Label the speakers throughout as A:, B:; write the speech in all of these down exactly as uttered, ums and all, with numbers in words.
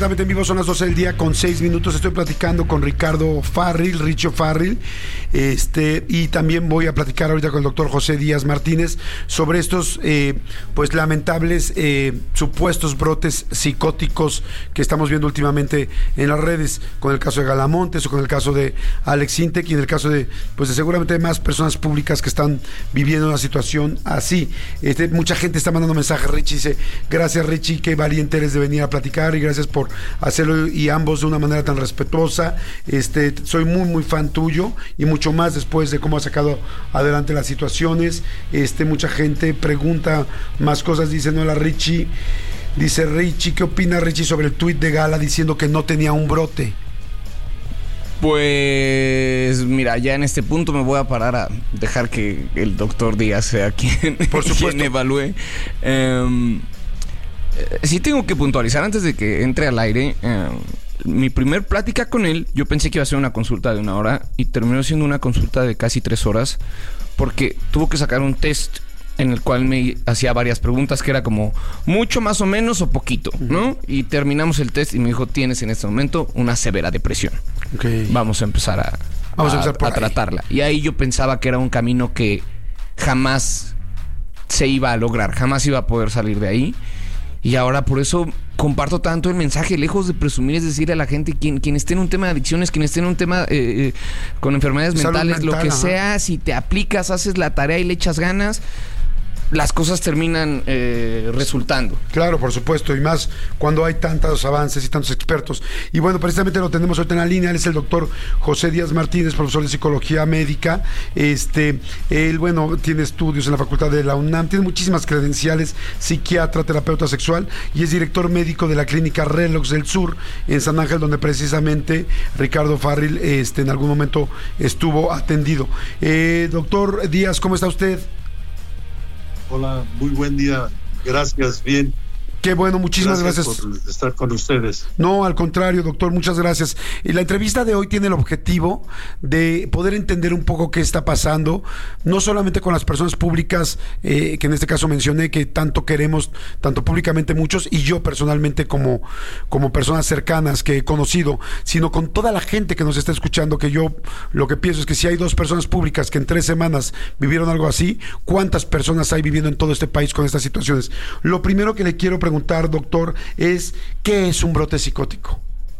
A: En vivo son las doce del día con seis minutos. Estoy platicando con Ricardo Farril, Richo Farril, este, y también voy a platicar ahorita con el doctor José Díaz Martínez sobre estos eh, pues lamentables eh, supuestos brotes psicóticos que estamos viendo últimamente en las redes, con el caso de Galamontes o con el caso de Alex Sintek y en el caso de pues de seguramente más personas públicas que están viviendo una situación así. Este, mucha gente está mandando mensajes. Richie dice: gracias, Richie, qué valiente eres de venir a platicar y gracias por hacerlo, y ambos de una manera tan respetuosa. Este, soy muy muy fan tuyo y mucho más después de cómo has sacado adelante las situaciones. Este, mucha gente pregunta más cosas. Dice: no, la Richie, dice Richie, ¿qué opina Richie sobre el tuit de Gala diciendo que no tenía un brote?
B: Pues mira, ya en este punto me voy a parar a dejar que el doctor Díaz sea quien,
A: por supuesto,
B: quien evalúe. Um, Sí tengo que puntualizar antes de que entre al aire. Eh, mi primer plática con él, yo pensé que iba a ser una consulta de una hora y terminó siendo una consulta de casi tres horas porque tuvo que sacar un test en el cual me hacía varias preguntas que era como mucho, más o menos o poquito, ¿no? Uh-huh. Y terminamos el test y me dijo: tienes en este momento una severa depresión. Okay. Vamos a empezar a, Vamos a, a, empezar por a tratarla. Y ahí yo pensaba que era un camino que jamás se iba a lograr, jamás iba a poder salir de ahí. Y ahora por eso comparto tanto el mensaje, lejos de presumir, es decir a la gente, quien, quien esté en un tema de adicciones, quien esté en un tema eh, eh, con enfermedades mentales, mental, lo que ajá. sea, si te aplicas, haces la tarea y le echas ganas, las cosas terminan eh, resultando.
A: Claro, por supuesto, y más cuando hay tantos avances y tantos expertos. Y bueno, precisamente lo tenemos ahorita en la línea. Él es el doctor José Díaz Martínez, profesor de psicología médica. Este, él, bueno, tiene estudios en la facultad de la UNAM, tiene muchísimas credenciales, psiquiatra, terapeuta sexual, y es director médico de la clínica Relox del Sur en San Ángel, donde precisamente Ricardo Farril este, en algún momento estuvo atendido. Eh, doctor Díaz, ¿cómo está usted?
C: Hola, muy buen día. Gracias, bien.
A: Qué bueno, muchísimas gracias,
C: gracias por estar con ustedes.
A: No, al contrario, doctor, muchas gracias. Y la entrevista de hoy tiene el objetivo de poder entender un poco qué está pasando, no solamente con las personas públicas, eh, que en este caso mencioné, que tanto queremos, tanto públicamente muchos, y yo personalmente como, como personas cercanas que he conocido, sino con toda la gente que nos está escuchando, que yo lo que pienso es que si hay dos personas públicas que en tres semanas vivieron algo así, ¿cuántas personas hay viviendo en todo este país con estas situaciones? Lo primero que le quiero preguntar preguntar, doctor, es ¿qué es un brote psicótico?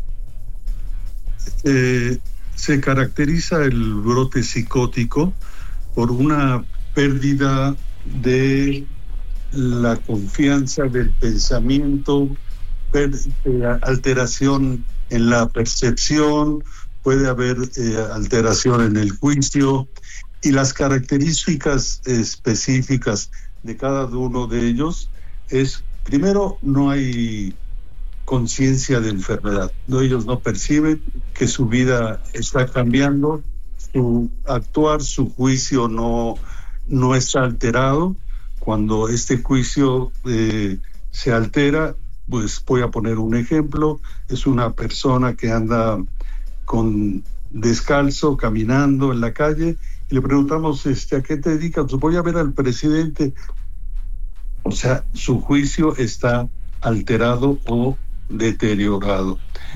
C: Eh, se caracteriza el brote psicótico por una pérdida de la confianza del pensamiento, per, eh, alteración en la percepción, puede haber eh, alteración en el juicio, y las características específicas de cada uno de ellos es: primero, no hay conciencia de enfermedad. No, ellos no perciben que su vida está cambiando, su actuar, su juicio no, no está alterado. Cuando este juicio eh, se altera, pues voy a poner un ejemplo: es una persona que anda con descalzo, caminando en la calle, y le preguntamos, este, ¿a qué te dedicas? Pues voy a ver al presidente. O sea, su juicio está alterado o deteriorado.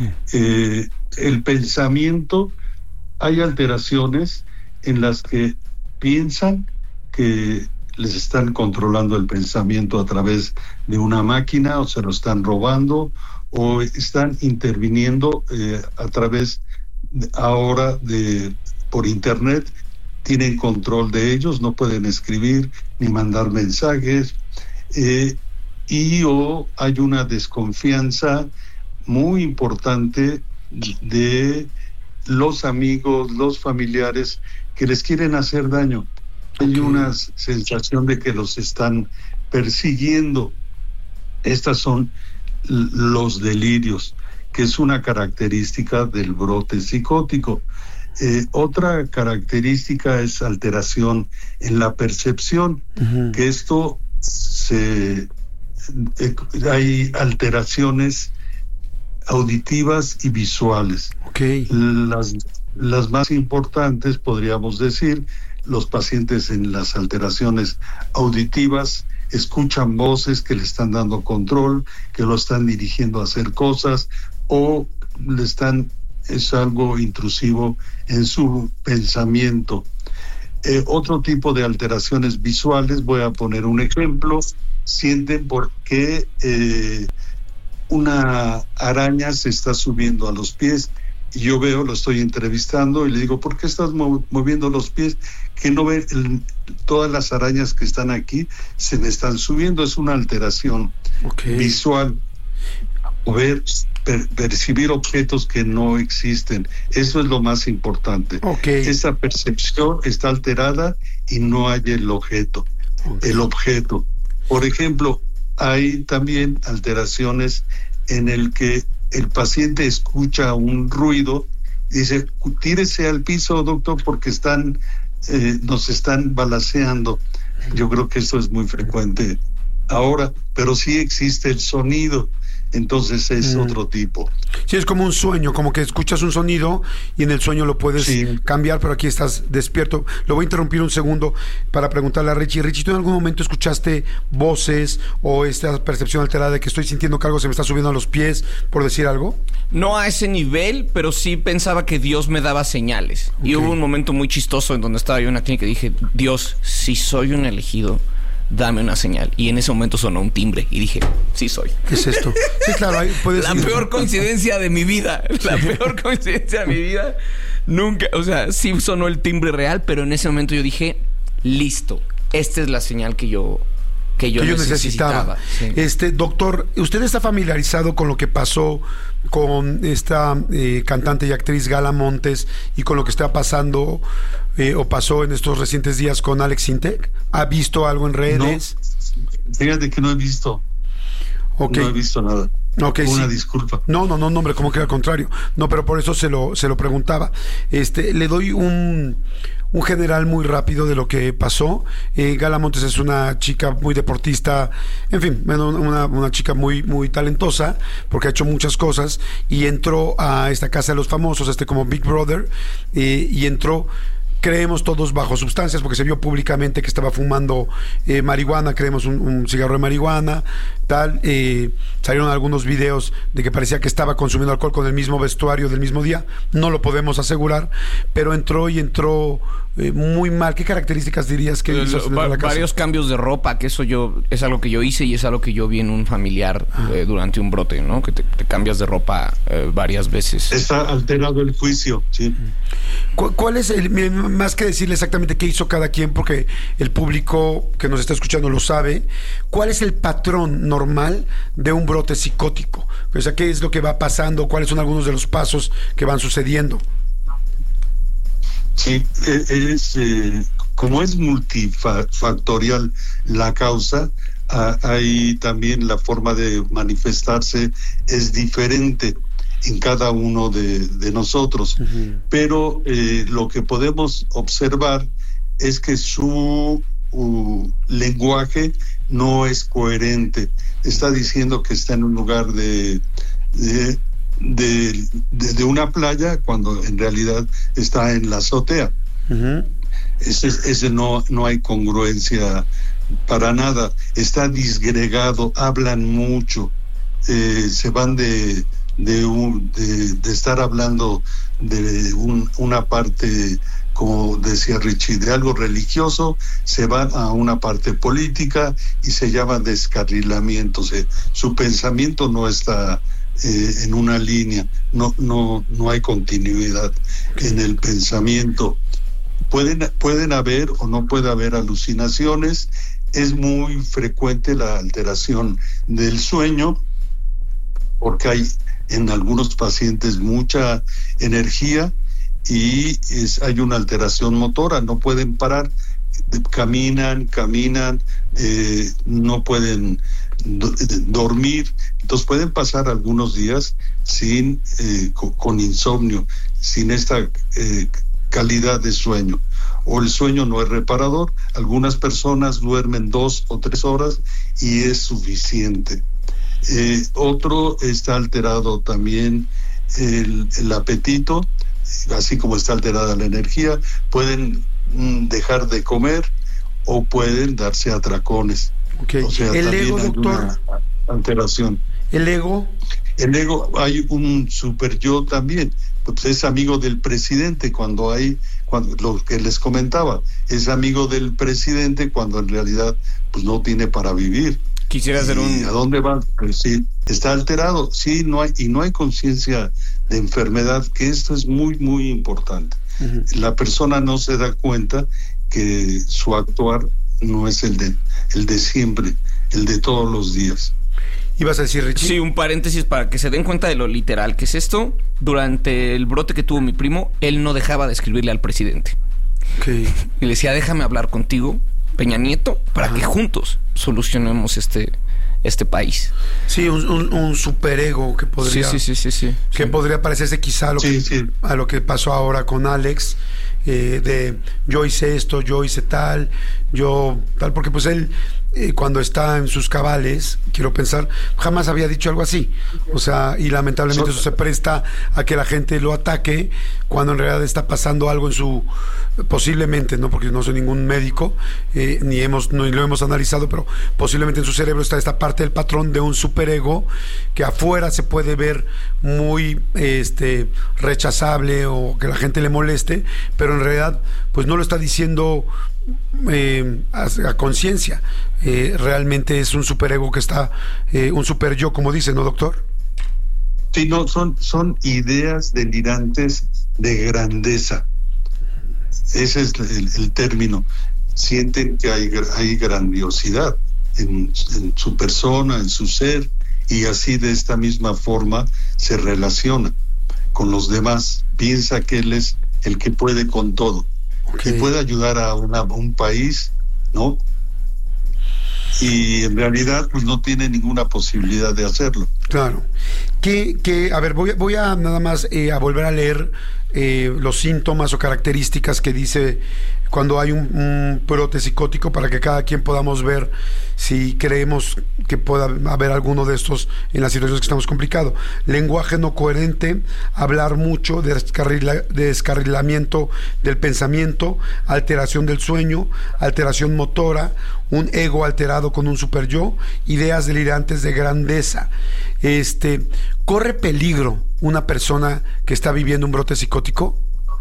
C: Eh, el pensamiento, hay alteraciones en las que piensan que les están controlando el pensamiento a través de una máquina, o se lo están robando, o están interviniendo eh, a través de, ahora de por internet. Tienen control de ellos, no pueden escribir ni mandar mensajes. Eh, y o hay una desconfianza muy importante de los amigos, los familiares que les quieren hacer daño. Hay okay. una sensación de que los están persiguiendo. Estas son los delirios, que es una característica del brote psicótico. Eh, otra característica es alteración en la percepción, uh-huh. que esto se eh, hay alteraciones auditivas y visuales.
A: Okay.
C: Las, las más importantes, podríamos decir, los pacientes en las alteraciones auditivas escuchan voces que le están dando control, que lo están dirigiendo a hacer cosas, o le están, es algo intrusivo en su pensamiento. Eh, otro tipo de alteraciones visuales, voy a poner un ejemplo, sienten porque eh, una araña se está subiendo a los pies, y yo veo, lo estoy entrevistando y le digo, ¿por qué estás mov- moviendo los pies? Que no ve el, todas las arañas que están aquí se me están subiendo. Es una alteración okay. visual. O ver, per, percibir objetos que no existen. Eso es lo más importante.
A: Okay.
C: Esa percepción está alterada y no hay el objeto. Okay. El objeto. Por ejemplo, hay también alteraciones en el que el paciente escucha un ruido y dice, tírese al piso, doctor, porque están eh, nos están balaceando. Yo creo que esto es muy frecuente ahora, pero sí existe el sonido, entonces es mm. otro tipo.
A: Sí, es como un sueño, como que escuchas un sonido y en el sueño lo puedes sí. cambiar, pero aquí estás despierto. Lo voy a interrumpir un segundo para preguntarle a Richie. Richie, ¿tú en algún momento escuchaste voces o esta percepción alterada de que estoy sintiendo que algo se me está subiendo a los pies, por decir algo?
B: No a ese nivel, pero sí pensaba que Dios me daba señales. Okay. Y hubo un momento muy chistoso en donde estaba yo en una clínica y dije, Dios, si soy un elegido, dame una señal. Y en ese momento sonó un timbre y dije, sí soy.
A: ¿Qué es esto? Sí, claro, ahí puedes
B: La
A: ir.
B: peor coincidencia de mi vida. La peor coincidencia de mi vida. Nunca, o sea, sí sonó el timbre real, pero en ese momento yo dije, listo, esta es la señal que yo que yo,
A: que yo
B: necesitaba.
A: necesitaba. Sí. Este, doctor, ¿usted está familiarizado con lo que pasó con esta eh, cantante y actriz Gala Montes y con lo que está pasando eh, o pasó en estos recientes días con Alex Sintek? ¿Ha visto algo en redes?
C: No, fíjate que no he visto. Okay. No he visto nada.
A: Okay,
C: Una
A: sí.
C: disculpa.
A: No, no, no, no, hombre, como que al contrario. No, pero por eso se lo, se lo preguntaba. Este, le doy un, un general muy rápido de lo que pasó. Eh, Gala Montes es una chica muy deportista, en fin, una, una chica muy, muy talentosa, porque ha hecho muchas cosas, y entró a esta casa de los famosos, este como Big Brother, eh, y entró, creemos todos, bajo sustancias, porque se vio públicamente que estaba fumando eh, marihuana, creemos un, un cigarro de marihuana, tal, eh, salieron algunos videos de que parecía que estaba consumiendo alcohol con el mismo vestuario del mismo día, no lo podemos asegurar, pero entró y entró eh, muy mal. ¿Qué características dirías que hizo
B: Va, la casa? Varios cambios de ropa, que eso yo es algo que yo hice y es algo que yo vi en un familiar ah. eh, durante un brote, ¿no? Que te, te cambias de ropa eh, varias veces.
C: Está alterado el juicio, sí.
A: ¿Cu- ¿Cuál es el, más que decirle exactamente qué hizo cada quien, porque el público que nos está escuchando lo sabe, cuál es el patrón normal de un brote psicótico? O sea, ¿qué es lo que va pasando? ¿Cuáles son algunos de los pasos que van sucediendo?
C: Sí, es, eh, como es multifactorial la causa, ah, hay también la forma de manifestarse es diferente en cada uno de, de nosotros, uh-huh. pero eh, lo que podemos observar es que su uh, lenguaje no es coherente. Está diciendo que está en un lugar de, de, de, de, de una playa cuando en realidad está en la azotea. Uh-huh. Ese, ese no, no hay congruencia para nada. Está disgregado, hablan mucho, eh, se van de De, un, de, de estar hablando de un, una parte, como decía Richie, de algo religioso, se van a una parte política y se llama descarrilamiento. O sea, su pensamiento no está eh, en una línea, no, no, no hay continuidad en el pensamiento. Pueden, pueden haber o no puede haber alucinaciones. Es muy frecuente la alteración del sueño, porque hay en algunos pacientes mucha energía y es, hay una alteración motora, no pueden parar, caminan, caminan, eh, no pueden do, dormir, entonces pueden pasar algunos días sin eh, con, con insomnio, sin esta eh, calidad de sueño, o el sueño no es reparador. Algunas personas duermen dos o tres horas y es suficiente. Eh, otro, está alterado también el, el apetito, así como está alterada la energía. Pueden mm, dejar de comer o pueden darse atracones.
A: Okay.
C: O sea,
A: el ego, doctor,
C: alteración.
A: El ego.
C: El ego, hay un super yo también, pues es amigo del presidente cuando hay, cuando lo que les comentaba, es amigo del presidente cuando en realidad pues no tiene para vivir.
B: Quisiera hacer un...
C: ¿A dónde va? Pues sí, está alterado, sí, no hay, y no hay conciencia de enfermedad, que esto es muy, muy importante. Uh-huh. La persona no se da cuenta que su actuar no es el de, el de siempre, el de todos los días.
A: ¿Ibas a decir, Richie?
B: Sí, un paréntesis para que se den cuenta de lo literal que es esto. Durante el brote que tuvo mi primo, él no dejaba de escribirle al presidente.
A: Okay.
B: Y le decía, déjame hablar contigo, Peña Nieto, para Ajá. que juntos solucionemos este, este país.
A: Sí, un, un, un superego que podría...
B: Sí, sí, sí, sí, sí.
A: Que
B: sí.
A: podría parecerse quizá a lo,
C: sí,
A: que,
C: sí.
A: a lo que pasó ahora con Alex, eh, de yo hice esto, yo hice tal, yo tal, porque pues él... Eh, cuando está en sus cabales, quiero pensar, jamás había dicho algo así. O sea, y lamentablemente eso se presta a que la gente lo ataque cuando en realidad está pasando algo en su... Posiblemente, no porque no soy ningún médico, eh, ni hemos ni lo hemos analizado, pero posiblemente en su cerebro está esta parte del patrón de un superego que afuera se puede ver muy este rechazable o que la gente le moleste, pero en realidad pues no lo está diciendo Eh, a, a conciencia. Eh, realmente es un superego que está, eh, un super yo, como dice, ¿no, doctor?
C: Sí, no, son, son ideas delirantes de grandeza. Ese es el, el término. Sienten que hay, hay grandiosidad en, en su persona, en su ser, y así de esta misma forma se relaciona con los demás. Piensa que él es el que puede con todo. Okay. Que puede ayudar a, una, a un país, ¿no? Y en realidad pues no tiene ninguna posibilidad de hacerlo.
A: Claro. Que, que a ver, voy, voy a nada más eh, a volver a leer eh, los síntomas o características que dice cuando hay un, un brote psicótico, para que cada quien podamos ver si creemos que pueda haber alguno de estos en las situaciones que estamos complicados. Lenguaje no coherente, hablar mucho, descarrila, descarrilamiento del pensamiento, alteración del sueño, alteración motora, un ego alterado con un super yo, ideas delirantes de grandeza. Este, ¿corre peligro una persona que está viviendo un brote psicótico?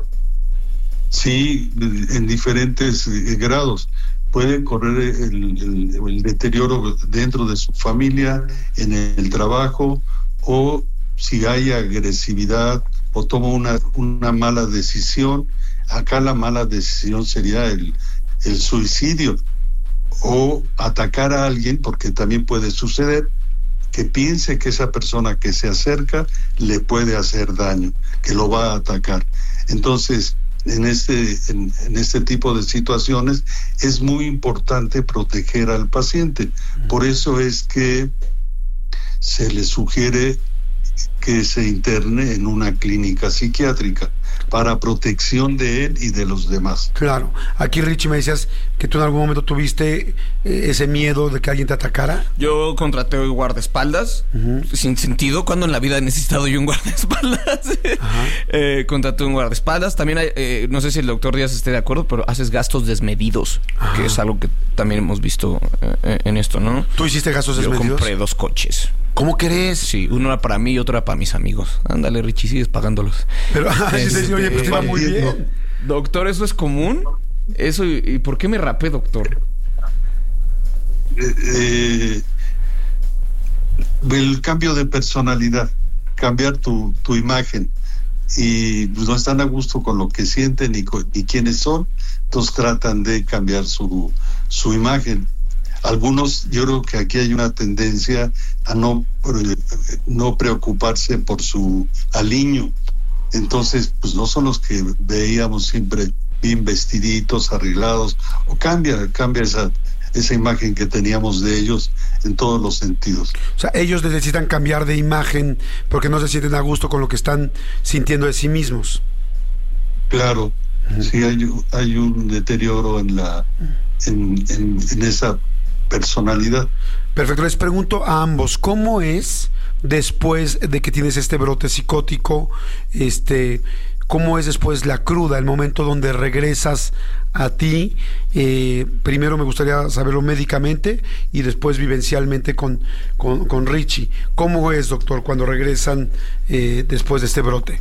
C: Sí, en diferentes grados. Puede correr el, el, el deterioro dentro de su familia, en el trabajo, o si hay agresividad o toma una, una mala decisión. Acá la mala decisión sería el, el suicidio o atacar a alguien, porque también puede suceder que piense que esa persona que se acerca le puede hacer daño, que lo va a atacar. Entonces, en este, en, en este tipo de situaciones es muy importante proteger al paciente. Por eso es que se le sugiere que se interne en una clínica psiquiátrica para protección de él y de los demás.
A: Claro. Aquí, Richie, me decías que tú en algún momento tuviste eh, ese miedo de que alguien te atacara.
B: Yo contraté un guardaespaldas, uh-huh. sin sentido, cuando en la vida he necesitado yo un guardaespaldas. eh, contraté un guardaespaldas. También hay, eh, no sé si el doctor Díaz esté de acuerdo, pero haces gastos desmedidos, uh-huh. que es algo que también hemos visto eh, en esto, ¿no?
A: ¿Tú hiciste gastos desmedidos?
B: Yo compré dos coches.
A: ¿Cómo crees?
B: Sí, uno era para mí y otro era para mis amigos. Ándale, Richie, sigues pagándolos.
A: Pero, este, oye, pues te va muy bien.
B: Doctor, ¿eso es común? Eso, ¿y por qué me rapé, doctor?
C: Eh, eh, el cambio de personalidad, cambiar tu, tu imagen, y pues, no están a gusto con lo que sienten ni, ni quiénes son, entonces tratan de cambiar su, su imagen. Algunos, yo creo que aquí hay una tendencia a no, no preocuparse por su aliño. Entonces, pues no son los que veíamos siempre bien vestiditos, arreglados, o cambia, cambia esa, esa imagen que teníamos de ellos en todos los sentidos.
A: O sea, ellos necesitan cambiar de imagen porque no se sienten a gusto con lo que están sintiendo de sí mismos.
C: Claro, uh-huh. Sí, hay, hay un deterioro en la en, en, en esa personalidad.
A: Perfecto, les pregunto a ambos, ¿cómo es después de que tienes este brote psicótico? Este, ¿cómo es después la cruda, el momento donde regresas a ti? Eh, primero me gustaría saberlo médicamente y después vivencialmente con, con, con Richie. ¿Cómo es, doctor, cuando regresan eh, después de este brote?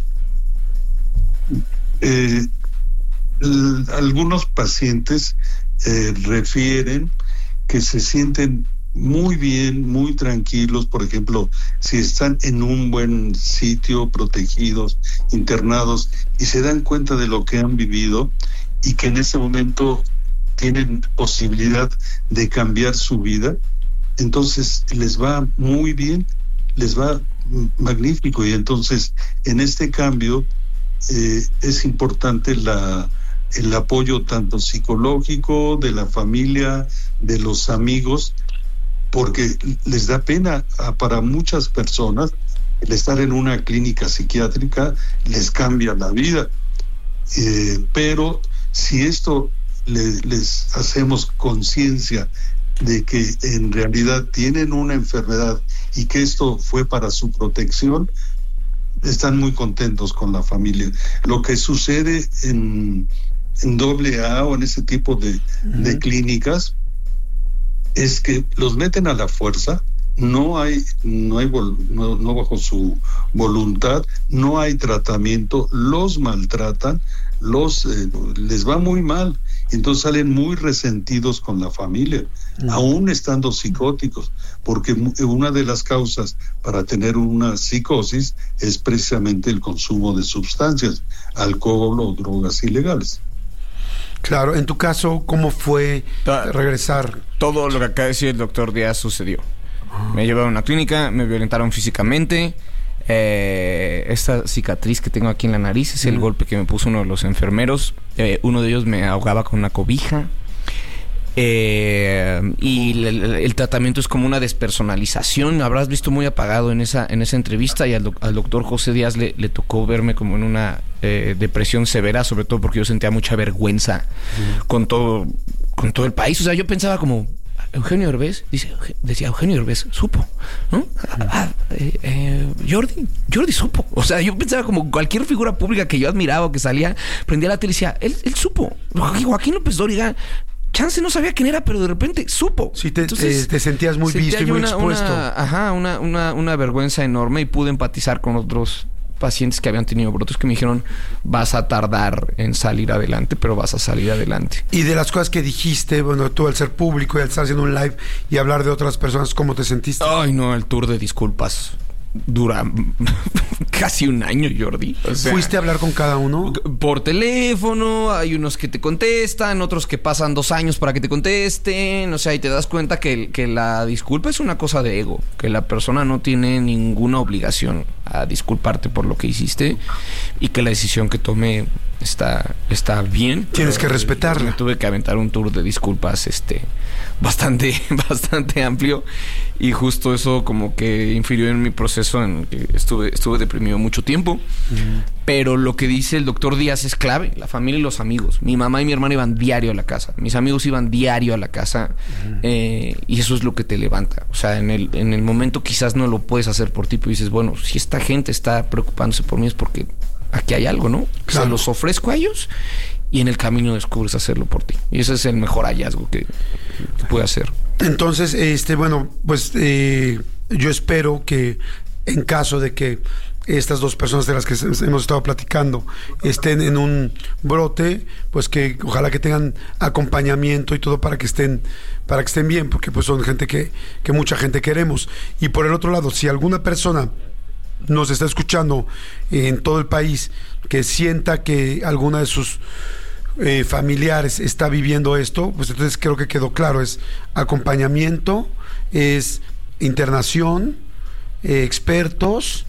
C: Eh, l- algunos pacientes eh, refieren que se sienten muy bien, muy tranquilos, por ejemplo, si están en un buen sitio, protegidos, internados, y se dan cuenta de lo que han vivido y que en ese momento tienen posibilidad de cambiar su vida, entonces les va muy bien, les va magnífico, y entonces en este cambio eh, es importante la el apoyo tanto psicológico de la familia, de los amigos, porque les da pena a, para muchas personas el estar en una clínica psiquiátrica les cambia la vida, eh, pero si esto le, les hacemos conciencia de que en realidad tienen una enfermedad y que esto fue para su protección, están muy contentos con la familia. Lo que sucede en, en doble A o en ese tipo de, uh-huh. de clínicas es que los meten a la fuerza, no hay, no hay no, no bajo su voluntad, no hay tratamiento, los maltratan, los eh, les va muy mal, entonces salen muy resentidos con la familia, mm. aún estando psicóticos, porque una de las causas para tener una psicosis es precisamente el consumo de sustancias, alcohol o drogas ilegales.
A: Claro, en tu caso, ¿cómo fue regresar?
B: Todo lo que acaba de decir el doctor Díaz sucedió. Me llevaron a una clínica, me violentaron físicamente. Eh, esta cicatriz que tengo aquí en la nariz es el mm. golpe que me puso uno de los enfermeros. Eh, uno de ellos me ahogaba con una cobija. Eh, y el, el tratamiento es como una despersonalización. Habrás visto muy apagado en esa en esa entrevista, y al, do, al doctor José Díaz le, le tocó verme como en una eh, depresión severa, sobre todo porque yo sentía mucha vergüenza uh-huh. con todo con todo el país. O sea, yo pensaba como Eugenio Derbez, dice, decía Eugenio Derbez, supo, ¿no? Uh-huh. Ah, eh, eh, Jordi, Jordi supo. O sea, yo pensaba como cualquier figura pública que yo admiraba o que salía, prendía la tele y decía, él, él supo. Joaquín López Dóriga, chance no sabía quién era, pero de repente supo.
A: Sí, te, Entonces, te, te sentías muy visto y muy
B: una,
A: expuesto.
B: Una, ajá, una, una, una vergüenza enorme, y pude empatizar con otros pacientes que habían tenido brotes que me dijeron, vas a tardar en salir adelante, pero vas a salir adelante.
A: Y de las cosas que dijiste, bueno, tú al ser público y al estar haciendo un live y hablar de otras personas, ¿cómo te sentiste?
B: Ay, no, el tour de disculpas dura casi un año, Jordi. O sea,
A: ¿fuiste a hablar con cada uno?
B: Por teléfono, hay unos que te contestan, otros que pasan dos años para que te contesten, o sea, y te das cuenta que, que la disculpa es una cosa de ego, que la persona no tiene ninguna obligación a disculparte por lo que hiciste, y que la decisión que tomé está, está bien.
A: Tienes que respetarla.
B: Me tuve que aventar un tour de disculpas este bastante, bastante amplio, y justo eso como que infirió en mi proceso, en el que estuve, estuve deprimido mucho tiempo. Uh-huh. Pero lo que dice el doctor Díaz es clave, la familia y los amigos. Mi mamá y mi hermano iban diario a la casa, mis amigos iban diario a la casa, uh-huh. eh, y eso es lo que te levanta. O sea, en el, en el momento quizás no lo puedes hacer por ti, pero dices, bueno, si esta gente está preocupándose por mí es porque aquí hay algo, ¿no? Claro. Se los ofrezco a ellos, y en el camino descubres hacerlo por ti. Y ese es el mejor hallazgo que, que puede hacer. Entonces,
A: este, bueno, pues eh, yo espero que en caso de que estas dos personas de las que hemos estado platicando estén en un brote, pues que ojalá que tengan acompañamiento y todo para que estén para que estén bien, porque pues son gente que, que mucha gente queremos. Y por el otro lado, si alguna persona nos está escuchando en todo el país que sienta que alguna de sus eh, familiares está viviendo esto, pues entonces creo que quedó claro, es acompañamiento, es internación, eh, expertos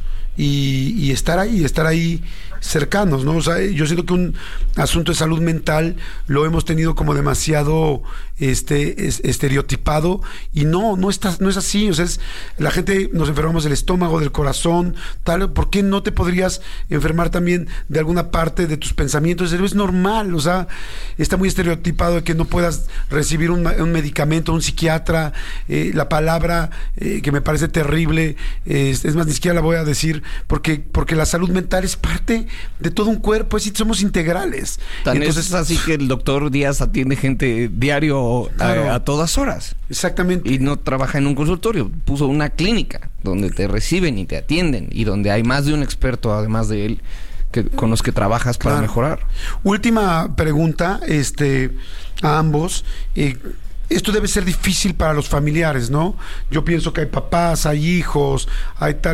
A: y, y estar ahí, estar ahí cercanos, ¿no? O sea, yo siento que un asunto de salud mental lo hemos tenido como demasiado este es, estereotipado, y no, no está, no es así. O sea, es, la gente nos enfermamos del estómago, del corazón, tal. ¿Por qué no te podrías enfermar también de alguna parte de tus pensamientos? Es normal. O sea, está muy estereotipado de que no puedas recibir un, un medicamento, un psiquiatra. Eh, la palabra eh, que me parece terrible, eh, es, es más, ni siquiera la voy a decir porque, porque la salud mental es parte de todo un cuerpo, es decir, somos integrales.
B: Tan
A: Entonces,
B: es así que el doctor Díaz atiende gente diario
A: Claro.
B: a, a todas horas.
A: exactamente.
B: Y no trabaja en un consultorio, puso una clínica donde te reciben y te atienden y donde hay más de un experto además de él que, con los que trabajas para
A: Claro.
B: mejorar.
A: Última pregunta, este, a ambos. Eh, esto debe ser difícil para los familiares, ¿no? Yo pienso que hay papás, hay hijos, hay tal